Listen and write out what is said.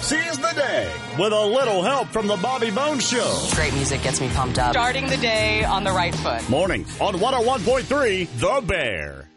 seize the day with a little help from the Bobby Bones Show. Great music gets me pumped up. Starting the day on the right foot. Mornings on 101.3 The Bear.